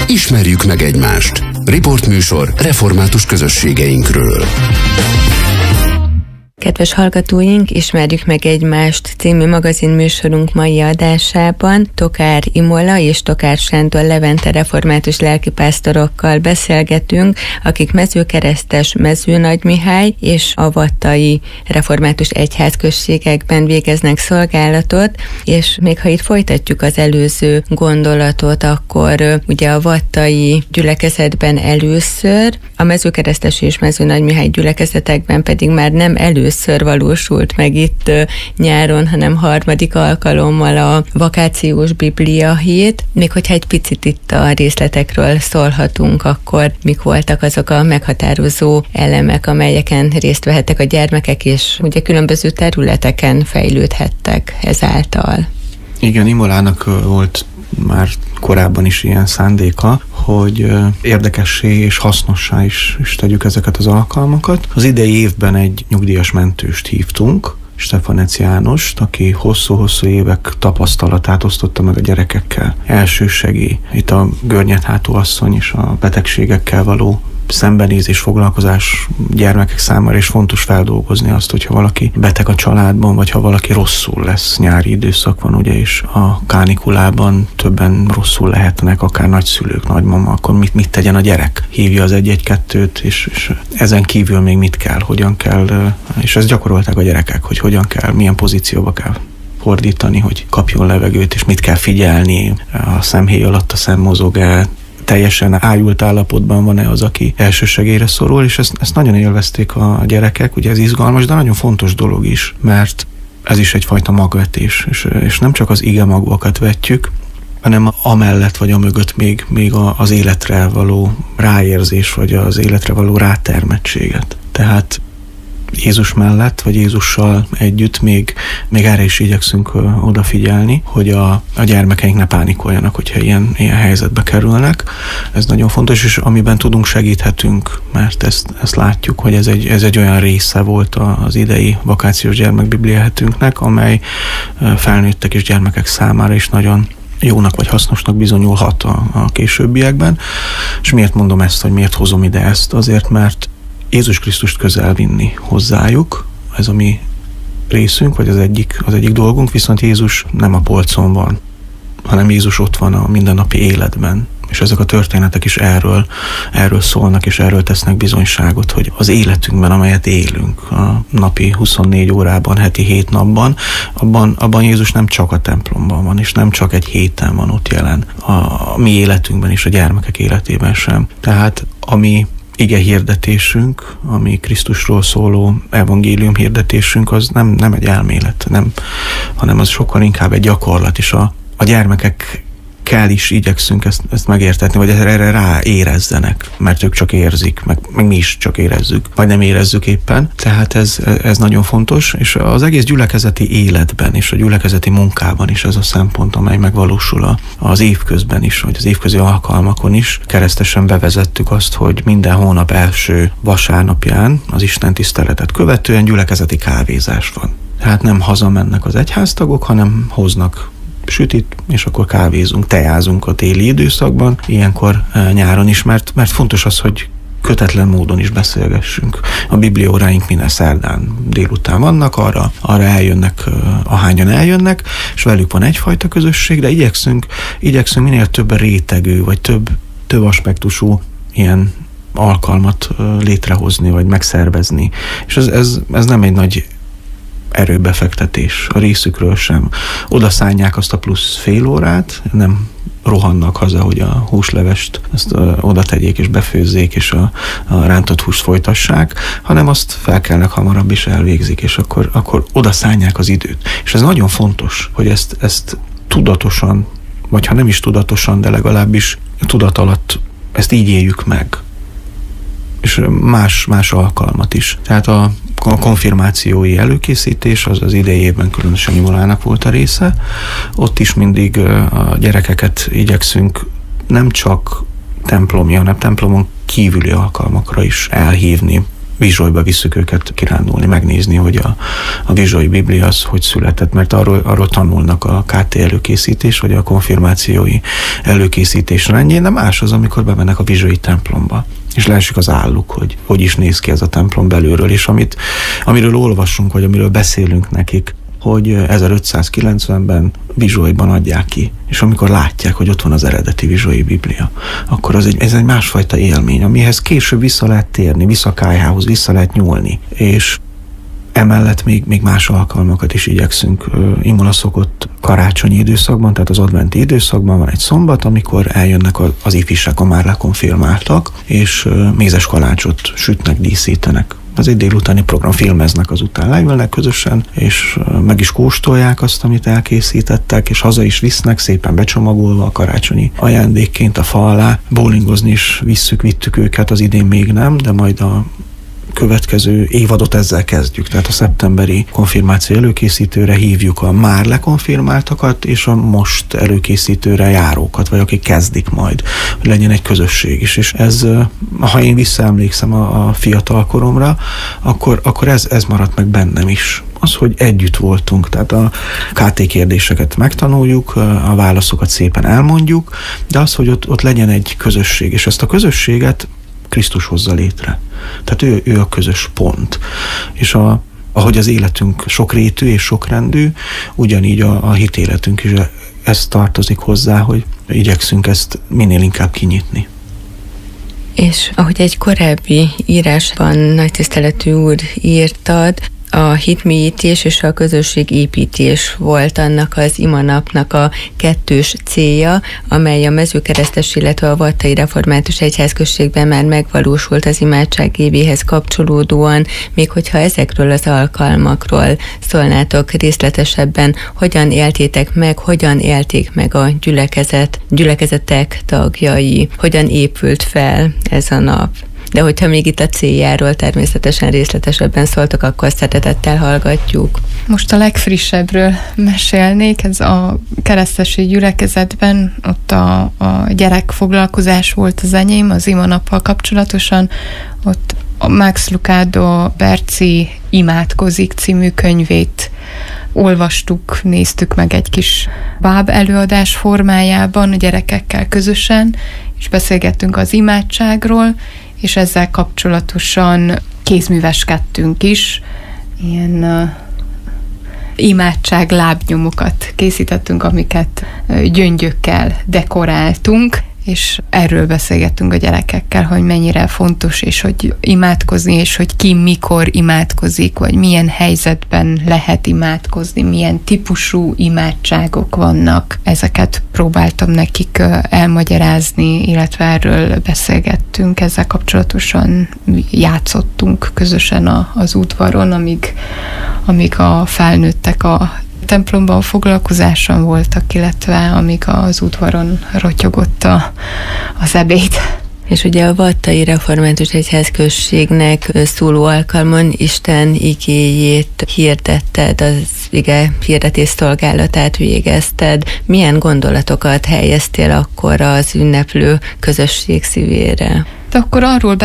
Ismerjük meg egymást. Riportműsor református közösségeinkről. Kedves hallgatóink, Ismerjük meg egymást című magazinműsorunk mai adásában Tokár Imola és Tokár Sándor Levente református lelkipásztorokkal beszélgetünk, akik Mezőkeresztes, Mezőnagymihály és avattai református egyházközségekben végeznek szolgálatot, és még ha itt folytatjuk az előző gondolatot, akkor ugye a vattai gyülekezetben először, a Mezőkeresztes és Mezőnagymihály gyülekezetekben pedig már nem először valósult meg itt nyáron, hanem harmadik alkalommal a vakációs Biblia hét. Még hogyha egy picit itt a részletekről szólhatunk, akkor mik voltak azok a meghatározó elemek, amelyeken részt vehettek a gyermekek, és ugye különböző területeken fejlődhettek ezáltal. Igen, Imolának volt már korábban is ilyen szándéka, hogy érdekessé és hasznossá is tegyük ezeket az alkalmakat. Az idei évben egy nyugdíjas mentőst hívtunk, Stefanec Jánost, aki hosszú-hosszú évek tapasztalatát osztotta meg a gyerekekkel. Elsősegély, itt a görnyedhátú asszony és a betegségekkel való szembenézés, foglalkozás gyermekek számára, és fontos feldolgozni azt, hogyha valaki beteg a családban, vagy ha valaki rosszul lesz, nyári időszak van, ugye, és a kánikulában többen rosszul lehetnek, akár nagyszülők, nagymama, akkor mit tegyen a gyerek? Hívja az 112-t, és ezen kívül még mit kell, hogyan kell, és ezt gyakorolták a gyerekek, hogy hogyan kell, milyen pozícióba kell fordítani, hogy kapjon levegőt, és mit kell figyelni, a szemhéj alatt a szem mozog-e, teljesen ájult állapotban van-e az, aki elsősegélyre szorul, és ezt nagyon élvezték a gyerekek, ugye ez izgalmas, de nagyon fontos dolog is, mert ez is egyfajta magvetés, és nem csak az ige magvakat vetjük, hanem amellett vagy amögött még az életre való ráérzés, vagy az életre való rátermettséget. Tehát Jézus mellett, vagy Jézussal együtt még erre is igyekszünk odafigyelni, hogy a gyermekeink ne pánikoljanak, hogyha ilyen helyzetbe kerülnek. Ez nagyon fontos, és amiben tudunk, segíthetünk, mert ezt látjuk, hogy ez egy olyan része volt az idei vakációs gyermekbibliahetünknek, amely felnőttek és gyermekek számára is nagyon jónak vagy hasznosnak bizonyulhat a későbbiekben. És miért mondom ezt, hogy miért hozom ide ezt? Azért, mert Jézus Krisztust közel vinni hozzájuk, ez a mi részünk, vagy az egyik dolgunk, viszont Jézus nem a polcon van, hanem Jézus ott van a mindennapi életben. És ezek a történetek is erről szólnak, és erről tesznek bizonyságot, hogy az életünkben, amelyet élünk, a napi 24 órában, heti 7 napban, abban Jézus nem csak a templomban van, és nem csak egy héten van ott jelen, a mi életünkben és a gyermekek életében sem. Tehát ami ige hirdetésünk, ami Krisztusról szóló evangélium hirdetésünk, az nem egy elmélet, hanem az sokkal inkább egy gyakorlat, és a gyermekekkel is igyekszünk ezt megértetni, vagy erre ráérezzenek, mert ők csak érzik, meg mi is csak érezzük, vagy nem érezzük éppen. Tehát ez nagyon fontos, és az egész gyülekezeti életben és a gyülekezeti munkában is ez a szempont, amely megvalósul az évközben is, vagy az évközi alkalmakon is. Keresztesen bevezettük azt, hogy minden hónap első vasárnapján az Isten tiszteletet követően gyülekezeti kávézás van. Tehát nem hazamennek az egyháztagok, hanem hoznak sütit, és akkor kávézunk, tejázunk a téli időszakban, ilyenkor nyáron is, mert fontos az, hogy kötetlen módon is beszélgessünk. A bibliaóráink minden szerdán délután vannak, arra eljönnek, ahányan eljönnek, és velük van egyfajta közösség, de igyekszünk minél több rétegű, vagy több aspektusú ilyen alkalmat létrehozni, vagy megszervezni. És ez nem egy nagy erőbefektetés a részükről sem. Oda szánják azt a plusz fél órát, nem rohannak haza, hogy a húslevest ezt oda tegyék és befőzzék, és a rántott húst folytassák, hanem azt felkelnek hamarabb is elvégzik, és akkor oda szánják az időt. És ez nagyon fontos, hogy ezt tudatosan, vagy ha nem is tudatosan, de legalábbis tudat alatt ezt így éljük meg. És más alkalmat is. Tehát a konfirmációi előkészítés az idei évben különösen Imolának volt a része. Ott is mindig a gyerekeket igyekszünk nem csak templomi, hanem templomon kívüli alkalmakra is elhívni. Vizsolyba visszük őket kirándulni, megnézni, hogy a Vizsolyi Biblia az hogy született, mert arról tanulnak a KT előkészítés, vagy a konfirmációi előkészítés rendjén, de más az, amikor bemennek a vizsolyi templomba, és leesik az álluk, hogy is néz ki ez a templom belülről, és amiről olvasunk, vagy amiről beszélünk nekik, hogy 1590-ben Vizsolyban adják ki, és amikor látják, hogy ott van az eredeti Vizsolyi Biblia, akkor ez egy másfajta élmény, amihez később vissza lehet térni, vissza Kályhához, vissza lehet nyúlni, és emellett még más alkalmakat is igyekszünk. Imola szokott karácsonyi időszakban, tehát az adventi időszakban van egy szombat, amikor eljönnek az ifjúság, a már lekonfirmáltak, és mézes kalácsot sütnek, díszítenek. Az egy délutáni program, filmeznek azután, leülnek közösen, és meg is kóstolják azt, amit elkészítettek, és haza is visznek, szépen becsomagolva a karácsonyi ajándékként a fa alá. Bowlingozni is vittük őket, az idén még nem, de majd a következő évadot ezzel kezdjük. Tehát a szeptemberi konfirmáció előkészítőre hívjuk a már lekonfirmáltakat, és a most előkészítőre járókat, vagy akik kezdik majd, hogy legyen egy közösség is. És ez, ha én visszaemlékszem a fiatal koromra, akkor ez maradt meg bennem is. Az, hogy együtt voltunk, tehát a KT kérdéseket megtanuljuk, a válaszokat szépen elmondjuk, de az, hogy ott legyen egy közösség, és ezt a közösséget Krisztus hozza létre. Tehát ő a közös pont. És ahogy az életünk sokrétű és sokrendű, ugyanígy a hitéletünk is ez tartozik hozzá, hogy igyekszünk ezt minél inkább kinyitni. És ahogy egy korábbi írásban nagy tiszteletű úr írtad, a hitmélyítés és a közösségépítés volt annak az imanapnak a kettős célja, amely a Mezőkeresztes, illetve a Vattai Református Egyházközségben már megvalósult az imádság évéhez kapcsolódóan, még hogyha ezekről az alkalmakról szólnátok részletesebben, hogyan éltétek meg, hogyan élték meg a gyülekezetek tagjai, hogyan épült fel ez a nap. De hogyha még itt a céljáról természetesen részletesebben szóltok, akkor szeretettel hallgatjuk. Most a legfrissebbről mesélnék, ez a keresztesi gyülekezetben, ott a gyerekfoglalkozás volt az enyém, az imanappal kapcsolatosan, ott a Max Lucado Berci Imádkozik című könyvét olvastuk, néztük meg egy kis báb előadás formájában a gyerekekkel közösen, és beszélgettünk az imádságról, és ezzel kapcsolatosan kézműveskedtünk is, ilyen imádság lábnyomokat készítettünk, amiket gyöngyökkel dekoráltunk, és erről beszélgettünk a gyerekekkel, hogy mennyire fontos, és hogy imádkozni, és hogy ki mikor imádkozik, vagy milyen helyzetben lehet imádkozni, milyen típusú imádságok vannak. Ezeket próbáltam nekik elmagyarázni, illetve erről beszélgettünk, ezzel kapcsolatosan játszottunk közösen az udvaron, amíg a felnőttek a templomban foglalkozáson voltak, illetve amíg az udvaron rotyogott az ebéd. És ugye a Vattai Református Egyházközségnek szóló alkalmon Isten igéjét hirdetted, az ige hirdetés szolgálatát végezted. Milyen gondolatokat helyeztél akkor az ünneplő közösség szívére? De akkor arról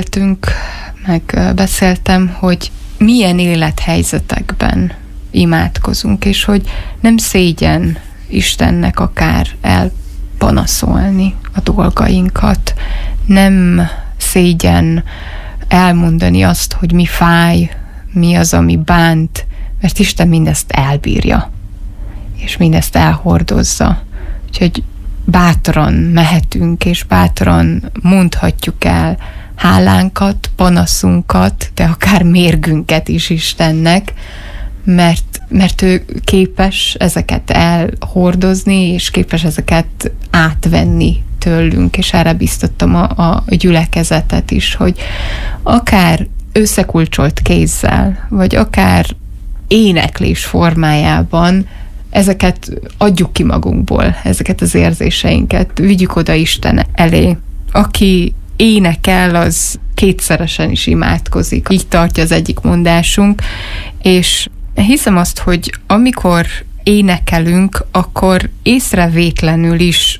beszéltem, hogy milyen élethelyzetekben imádkozunk, és hogy nem szégyen Istennek akár elpanaszolni a dolgainkat, nem szégyen elmondani azt, hogy mi fáj, mi az, ami bánt, mert Isten mindezt elbírja, és mindezt elhordozza. Úgyhogy bátran mehetünk, és bátran mondhatjuk el hálánkat, panaszunkat, de akár mérgünket is Istennek, mert ő képes ezeket elhordozni, és képes ezeket átvenni tőlünk, és erre biztattam a gyülekezetet is, hogy akár összekulcsolt kézzel, vagy akár éneklés formájában ezeket adjuk ki magunkból, ezeket az érzéseinket, vigyük oda Isten elé. Aki énekel, az kétszeresen is imádkozik. Így tartja az egyik mondásunk, és hiszem azt, hogy amikor énekelünk, akkor észrevétlenül is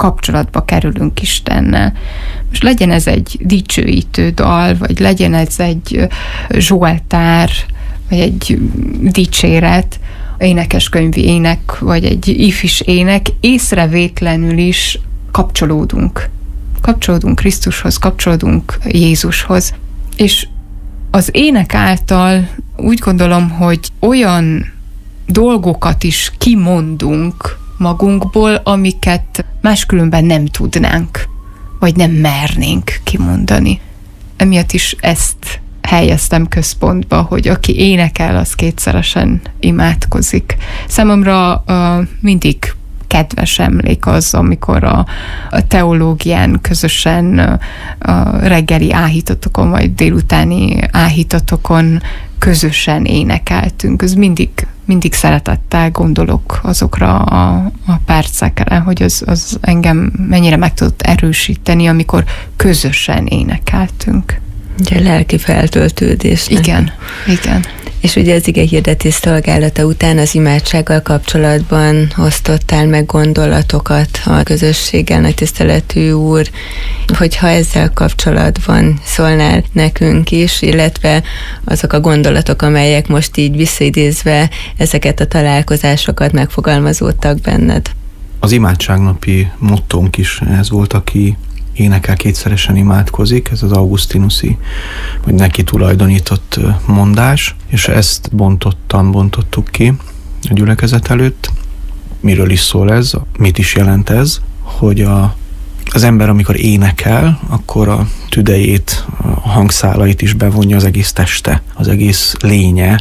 kapcsolatba kerülünk Istennel. Most legyen ez egy dicsőítő dal, vagy legyen ez egy zsoltár, vagy egy dicséret, énekeskönyvi ének, vagy egy ifis ének, észrevétlenül is kapcsolódunk. Kapcsolódunk Krisztushoz, kapcsolódunk Jézushoz. És az ének által úgy gondolom, hogy olyan dolgokat is kimondunk magunkból, amiket máskülönben nem tudnánk, vagy nem mernénk kimondani. Emiatt is ezt helyeztem központba, hogy aki énekel, az kétszeresen imádkozik. Számomra mindig kedves emlék az, amikor a teológián közösen a reggeli áhítatokon, vagy délutáni áhítatokon közösen énekeltünk. Ez mindig szeretettel gondolok azokra a percekre, hogy az engem mennyire meg tudott erősíteni, amikor közösen énekeltünk. Ugye lelki feltöltődés. Igen. És ugye az igehirdetés szolgálata után az imádsággal kapcsolatban osztottál meg gondolatokat a közösséggel, nagy tiszteletű úr, hogyha ezzel kapcsolatban szólnál nekünk is, illetve azok a gondolatok, amelyek most így visszaidézve ezeket a találkozásokat megfogalmazódtak benned. Az imádságnapi mottónk is ez volt, aki énekel, kétszeresen imádkozik, ez az augustinuszi, vagy neki tulajdonított mondás, és ezt bontottuk ki a gyülekezet előtt. Miről is szól ez, mit is jelent ez, hogy az ember, amikor énekel, akkor a tüdejét, a hangszálait is bevonja, az egész teste, az egész lénye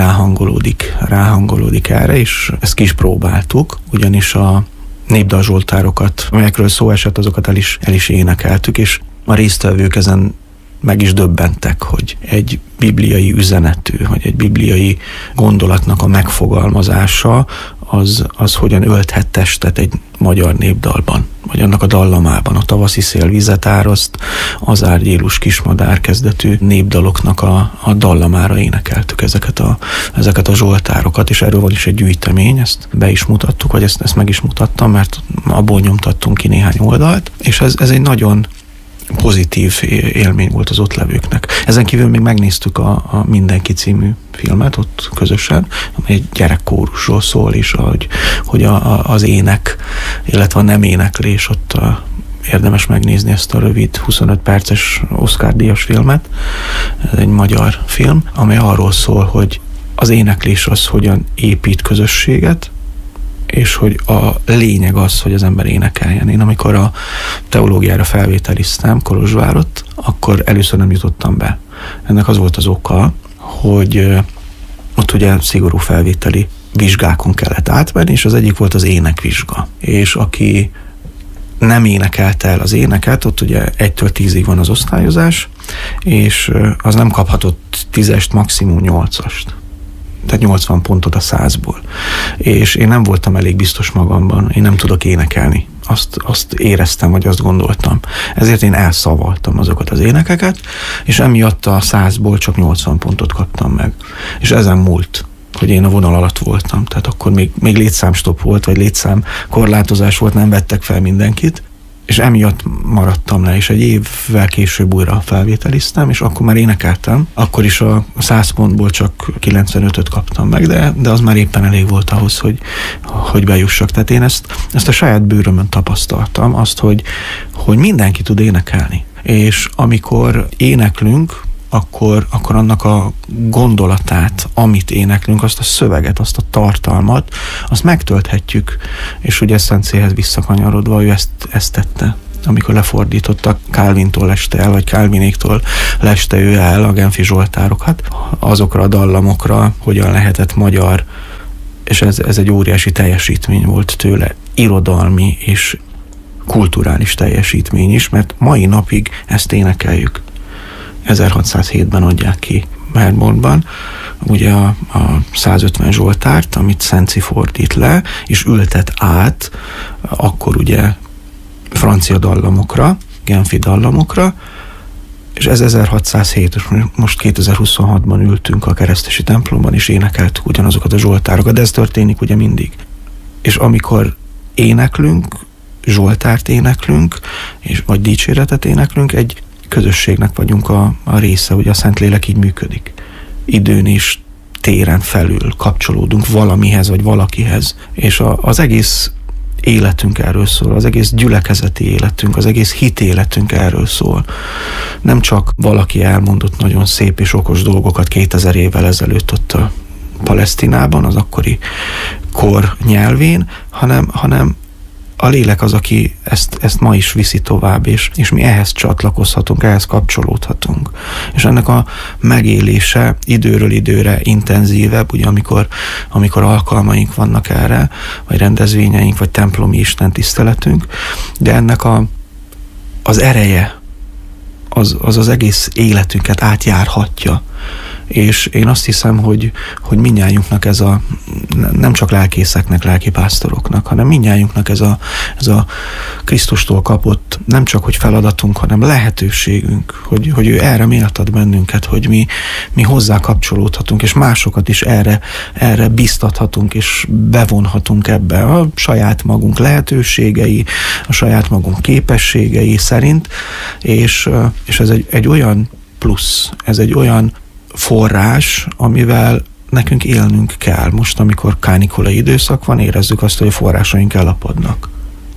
ráhangolódik erre, és ezt ki is próbáltuk, ugyanis a népdalzsoltárokat, amelyekről szó esett, azokat el is énekeltük, és a résztvevők ezen meg is döbbentek, hogy egy bibliai üzenetű, vagy egy bibliai gondolatnak a megfogalmazása az hogyan ölthet testet egy magyar népdalban, vagy annak a dallamában. A tavaszi szél vizet áraszt, az árgyélus kismadár kezdetű népdaloknak a dallamára énekeltük ezeket a zsoltárokat, és erről van is egy gyűjtemény, ezt be is mutattuk, vagy ezt meg is mutattam, mert abból nyomtattunk ki néhány oldalt, és ez egy nagyon pozitív élmény volt az ott levőknek. Ezen kívül még megnéztük a Mindenki című filmet ott közösen, amely egy gyerekkórusról szól is, hogy az ének, illetve a nem éneklés, ott érdemes megnézni ezt a rövid 25 perces Oscar-díjas filmet. Ez egy magyar film, amely arról szól, hogy az éneklés az hogyan épít közösséget, és hogy a lényeg az, hogy az ember énekeljen. Én amikor a teológiára felvételiztem Kolozsvárott, akkor először nem jutottam be. Ennek az volt az oka, hogy ott ugye szigorú felvételi vizsgákon kellett átmenni, és az egyik volt az énekvizsga. És aki nem énekelte el az éneket, ott ugye 1-től 10-ig van az osztályozás, és az nem kaphatott 10-est, maximum 8-ast. Tehát 80 pontot a 100-ból. És én nem voltam elég biztos magamban, én nem tudok énekelni. Azt éreztem, vagy azt gondoltam. Ezért én elszavaltam azokat az énekeket, és emiatt a 100-ból csak 80 pontot kaptam meg. És ezen múlt, hogy én a vonal alatt voltam. Tehát akkor még létszámstopp volt, vagy létszámkorlátozás volt, nem vettek fel mindenkit, és emiatt maradtam le, és egy évvel később újra felvételiztem, és akkor már énekeltem. Akkor is a 100 pontból csak 95-öt kaptam meg, de az már éppen elég volt ahhoz, hogy bejussak. Tehát én ezt a saját bőrömön tapasztaltam, azt, hogy mindenki tud énekelni. És amikor éneklünk, akkor annak a gondolatát, amit éneklünk, azt a szöveget, azt a tartalmat, azt megtölthetjük, és ugye Szentzéhez visszakanyarodva ő ezt tette. Amikor lefordította, Calvintól leste el, vagy Calvinéktól leste ő el a Genfi zsoltárokat, azokra a dallamokra hogyan lehetett magyar, és ez egy óriási teljesítmény volt tőle, irodalmi és kulturális teljesítmény is, mert mai napig ezt énekeljük. 1607-ben adják ki Melbourne-ban, ugye a 150 zsoltárt, amit Szenci fordít le, és ültet át, akkor ugye francia dallamokra, genfi dallamokra, és ez 1607, és most 2026-ban ültünk a keresztesi templomban, és énekeltük ugyanazokat a zsoltárokat, de ez történik ugye mindig. És amikor éneklünk, zsoltárt éneklünk, vagy dicséretet éneklünk, egy közösségnek vagyunk a része, ugye a Szentlélek így működik. Időn és téren felül kapcsolódunk valamihez, vagy valakihez, és az egész életünk erről szól, az egész gyülekezeti életünk, az egész hitéletünk erről szól. Nem csak valaki elmondott nagyon szép és okos dolgokat 2000 évvel ezelőtt ott a Palesztinában, az akkori kor nyelvén, hanem a lélek az, aki ezt ma is viszi tovább, és mi ehhez csatlakozhatunk, ehhez kapcsolódhatunk. És ennek a megélése időről időre intenzívebb, ugye amikor alkalmaink vannak erre, vagy rendezvényeink, vagy templomi istentiszteletünk, de ennek az ereje az egész életünket átjárhatja. És én azt hiszem, hogy mindnyájunknak ez nem csak lelkészeknek, lelkipásztoroknak, hanem mindnyájunknak ez a Krisztustól kapott nem csak hogy feladatunk, hanem lehetőségünk, hogy ő erre méltat bennünket, hogy mi hozzá kapcsolódhatunk, és másokat is erre biztathatunk, és bevonhatunk ebbe a saját magunk lehetőségei, a saját magunk képességei szerint, és ez egy olyan plusz, ez egy olyan forrás, amivel nekünk élnünk kell. Most, amikor kánikulai időszak van, érezzük azt, hogy a forrásaink elapadnak.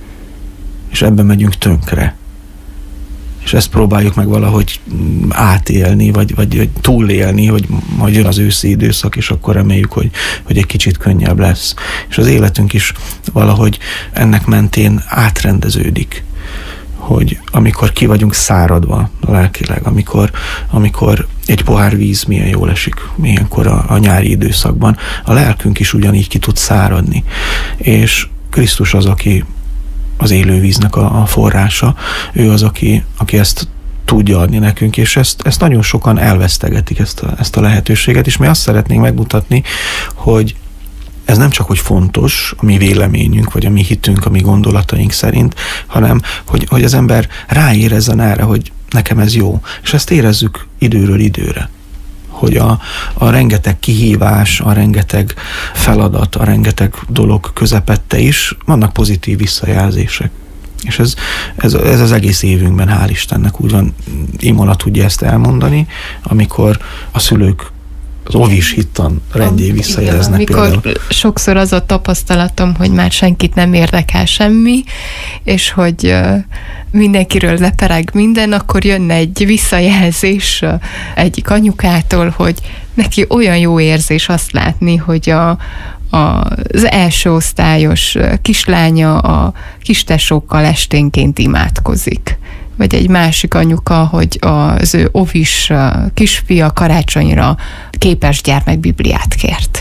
És ebben megyünk tönkre. És ezt próbáljuk meg valahogy átélni, vagy túlélni, hogy majd jön az őszi időszak, és akkor reméljük, hogy egy kicsit könnyebb lesz. És az életünk is valahogy ennek mentén átrendeződik. Hogy amikor ki vagyunk száradva lelkileg, amikor egy pohár víz milyen jól esik ilyenkor a nyári időszakban, a lelkünk is ugyanígy ki tud száradni. És Krisztus az, aki az élő víznek a forrása, ő az, aki ezt tudja adni nekünk, és ezt nagyon sokan elvesztegetik, ezt a lehetőséget, és mi azt szeretnénk megmutatni, hogy ez nem csak, hogy fontos a mi véleményünk, vagy a mi hitünk, a mi gondolataink szerint, hanem, hogy az ember ráérezzen erre, hogy nekem ez jó. És ezt érezzük időről időre. Hogy a rengeteg kihívás, a rengeteg feladat, a rengeteg dolog közepette is vannak pozitív visszajelzések. És ez az egész évünkben, hál' Istennek úgy van, Imola tudja ezt elmondani, amikor a szülők az ovis hittan rendjén visszajeleznek. Amikor például sokszor az a tapasztalatom, hogy már senkit nem érdekel semmi, és hogy mindenkiről lepereg minden, akkor jönne egy visszajelzés egyik anyukától, hogy neki olyan jó érzés azt látni, hogy az első osztályos kislánya a kistesókkal esténként imádkozik. Vagy egy másik anyuka, hogy az ő ovis kisfia karácsonyra képes gyermekbibliát kért.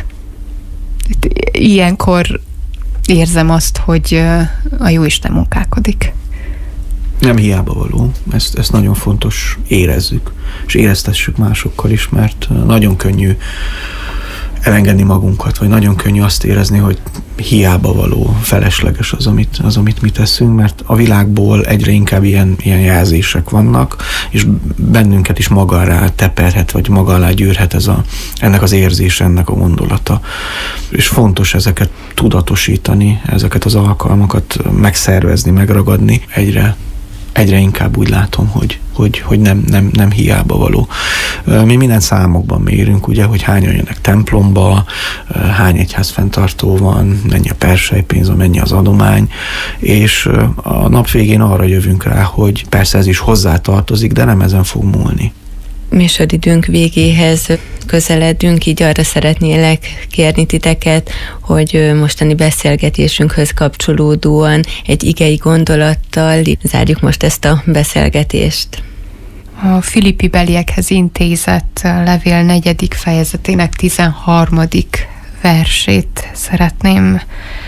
Ilyenkor érzem azt, hogy a Jóisten munkálkodik. Nem hiába való, ezt nagyon fontos érezzük, és éreztessük másokkal is, mert nagyon könnyű elengedni magunkat, vagy nagyon könnyű azt érezni, hogy hiába való, felesleges az, amit mi teszünk, mert a világból egyre inkább ilyen jelzések vannak, és bennünket is maga alá teperhet, vagy maga alá gyűrhet ennek az érzés, ennek a gondolata. És fontos ezeket tudatosítani, ezeket az alkalmakat megszervezni, megragadni. Egyre inkább úgy látom, hogy nem hiába való. Mi minden számokban mérünk, ugye, hogy hányan jönnek templomba, hány egyházfenntartó van, mennyi a perselypénz, mennyi az adomány, és a nap végén arra jövünk rá, hogy persze ez is hozzátartozik, de nem ezen fog múlni. Műsoridőnk végéhez közeledünk, így arra szeretnélek kérni titeket, hogy mostani beszélgetésünkhöz kapcsolódóan egy igei gondolattal zárjuk most ezt a beszélgetést. A Filippi beliekhez intézett levél 4. fejezetének 13. versét szeretném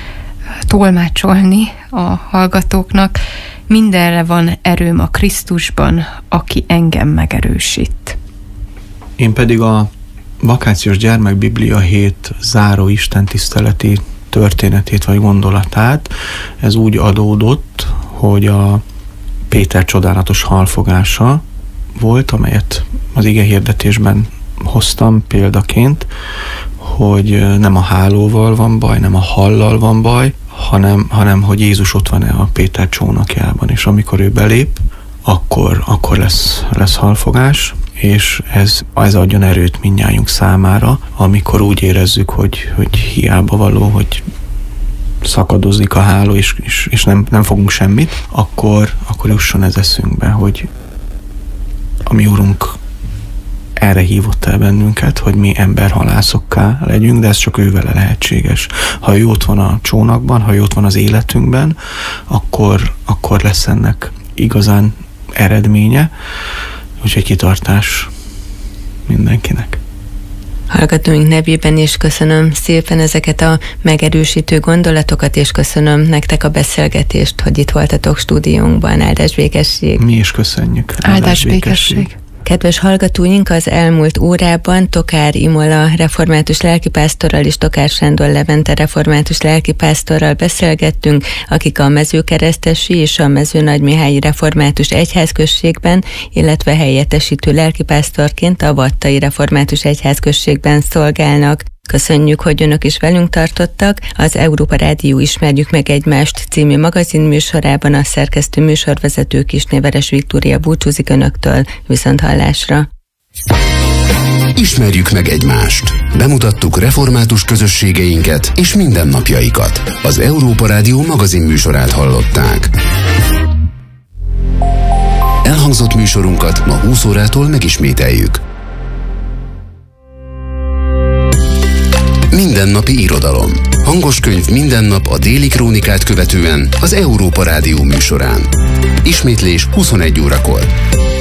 tolmácsolni a hallgatóknak. Mindenre van erőm a Krisztusban, aki engem megerősít. Én pedig a Vakációs Gyermekbiblia hét záró istentiszteleti történetét vagy gondolatát, ez úgy adódott, hogy a Péter csodálatos halfogása volt, amelyet az igehirdetésben hoztam példaként, hogy nem a hálóval van baj, nem a hallal van baj, hanem hogy Jézus ott van-e a Péter csónakjában, és amikor ő belép, akkor lesz halfogás, és ez adjon erőt mindnyájunk számára, amikor úgy érezzük, hogy hiába való, hogy szakadozik a háló, és nem fogunk semmit, akkor jusson ez eszünkbe, hogy a mi Urunk erre hívott el bennünket, hogy mi emberhalászokká legyünk, de ez csak ővele lehetséges. Ha ő ott van a csónakban, ha ő ott van az életünkben, akkor lesz ennek igazán eredménye, úgyhogy kitartás mindenkinek. Hallgatóink nevében is köszönöm szépen ezeket a megerősítő gondolatokat, és köszönöm nektek a beszélgetést, hogy itt voltatok stúdiónkban. Áldás békesség! Mi is köszönjük! Áldás békesség! Kedves hallgatóink, az elmúlt órában Tokár Imola református lelkipásztorral és Tokár Sándor Levente református lelkipásztorral beszélgettünk, akik a Mezőkeresztesi és a Mezőnagymihályi református egyházközségben, illetve helyettesítő lelkipásztorként a Vattai református egyházközségben szolgálnak. Köszönjük, hogy önök is velünk tartottak. Az Európa Rádió Ismerjük meg egymást című magazinműsorában a szerkesztő műsorvezető Kisnéveres Viktória búcsúzik önöktől. Viszonthallásra! Ismerjük meg egymást. Bemutattuk református közösségeinket és mindennapjaikat. Az Európa Rádió magazinműsorát hallották. Elhangzott műsorunkat ma 20 órától megismételjük. Mindennapi irodalom. Hangos könyv minden nap a Déli Krónikát követően az Európa Rádió műsorán. Ismétlés 21 órakor.